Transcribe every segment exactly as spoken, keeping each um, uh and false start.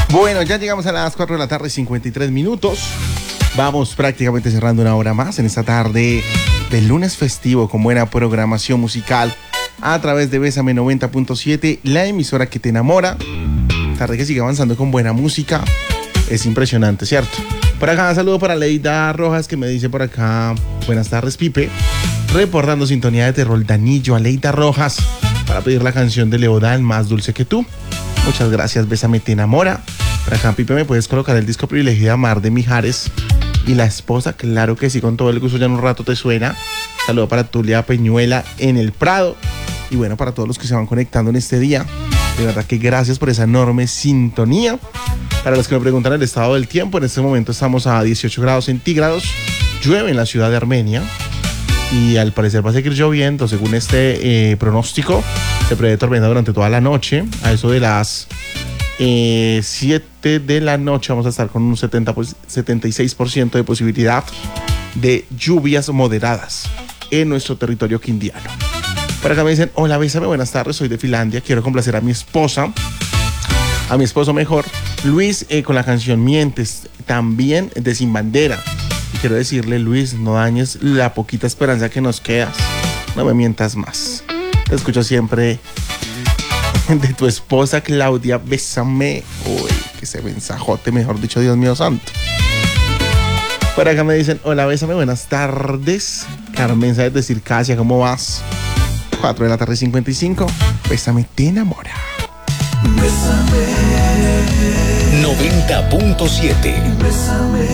Bueno, ya llegamos a las cuatro de la tarde, cincuenta y tres minutos. Vamos prácticamente cerrando una hora más en esta tarde del lunes festivo con buena programación musical a través de Bésame noventa punto siete, la emisora que te enamora. Tarde que sigue avanzando con buena música. Es impresionante, ¿cierto? Por acá, un saludo para Leida Rojas, que me dice por acá: buenas tardes, Pipe. Reportando sintonía de Roldanillo a Leida Rojas para pedir la canción de Leodán, Más Dulce que Tú. Muchas gracias, Bésame te enamora. Por acá, Pipe, ¿me puedes colocar el disco Privilegio de Amar de Mijares y la esposa? Claro que sí, con todo el gusto, ya en un rato te suena. Saludo para Tulia Peñuela en el Prado. Y bueno, para todos los que se van conectando en este día, de verdad que gracias por esa enorme sintonía. Para los que me preguntan el estado del tiempo, en este momento estamos a dieciocho grados centígrados. Llueve en la ciudad de Armenia y al parecer va a seguir lloviendo. Según este eh, pronóstico, se prevé tormenta durante toda la noche. A eso de las eh, siete de la noche vamos a estar con un setenta, setenta y seis por ciento de posibilidad de lluvias moderadas en nuestro territorio quindiano. Por acá me dicen: hola, Bésame, buenas tardes, soy de Finlandia, quiero complacer a mi esposa, a mi esposo mejor, Luis, eh, con la canción Mientes, también de Sin Bandera. Y quiero decirle: Luis, no dañes la poquita esperanza que nos quedas, no me mientas más. Te escucho siempre de tu esposa Claudia, Bésame. Uy, que ese mensajote, mejor dicho, Dios mío santo. Por acá me dicen: hola, Bésame, buenas tardes. Carmen, ¿sabes decir Casia? ¿Cómo vas? cuatro de la tarde, cincuenta y cinco. Bésame te enamora. Bésame noventa punto siete. Bésame.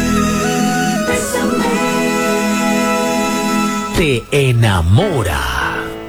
Bésame. Te enamora.